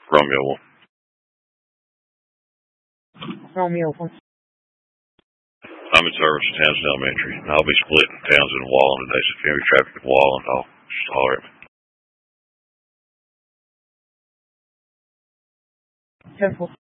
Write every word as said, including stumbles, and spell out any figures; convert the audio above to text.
Romeo one. Romeo one. I'm in service at Townsend Elementary, and I'll be splitting Townsend and Wallen today, so if you have any traffic at Wallen, I'll just holler at me. Careful.